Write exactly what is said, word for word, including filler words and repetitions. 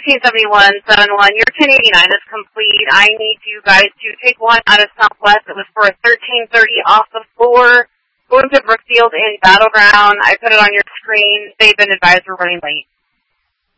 fifteen seventy-one, seven one, your ten eighty-nine is complete. I need you guys to take one out of Southwest. It was for a thirteen thirty off the floor, going to Brookfield in Battleground. I put it on your screen. They've been advised we're running late.